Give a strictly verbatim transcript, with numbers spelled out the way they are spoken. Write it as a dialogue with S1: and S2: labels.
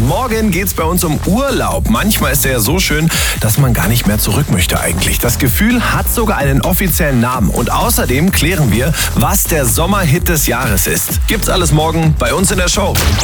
S1: Morgen geht's bei uns um Urlaub. Manchmal ist er ja so schön, dass man gar nicht mehr zurück möchte eigentlich. Das Gefühl hat sogar einen offiziellen Namen. Und außerdem klären wir, was der Sommerhit des Jahres ist. Gibt's alles morgen bei uns in der Show.